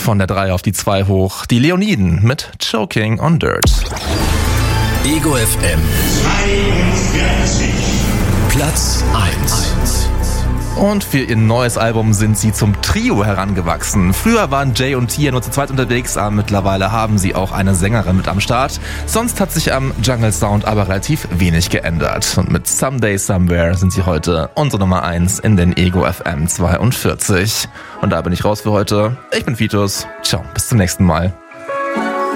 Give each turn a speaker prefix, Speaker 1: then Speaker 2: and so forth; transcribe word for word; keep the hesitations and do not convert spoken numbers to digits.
Speaker 1: von der drei auf die zwei hoch. Die Leoniden mit Choking on Dirt.
Speaker 2: Ego F M zweiundvierzig. Platz eins.
Speaker 1: Und für ihr neues Album sind sie zum Trio herangewachsen. Früher waren Jay und Tia nur zu zweit unterwegs, aber mittlerweile haben sie auch eine Sängerin mit am Start. Sonst hat sich am Jungle Sound aber relativ wenig geändert. Und mit Someday Somewhere sind sie heute unsere Nummer eins in den Ego F M zweiundvierzig. Und da bin ich raus für heute. Ich bin Vitus. Ciao, bis zum nächsten Mal.